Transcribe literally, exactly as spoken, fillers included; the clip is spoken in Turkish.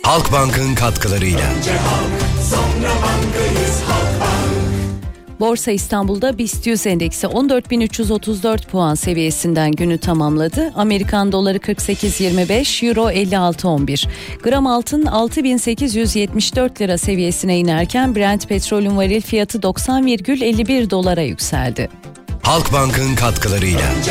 Halkbank'ın katkılarıyla. Önce halk, sonra bankayız, Halkbank. Borsa İstanbul'da BIST yüz endeksi on dört bin üç yüz otuz dört puan seviyesinden günü tamamladı. Amerikan doları kırk sekiz yirmi beş, euro elli altı on bir. Gram altın altı bin sekiz yüz yetmiş dört lira seviyesine inerken Brent petrolün varil fiyatı doksan virgül elli bir dolara yükseldi. Halkbank'ın katkılarıyla. Önce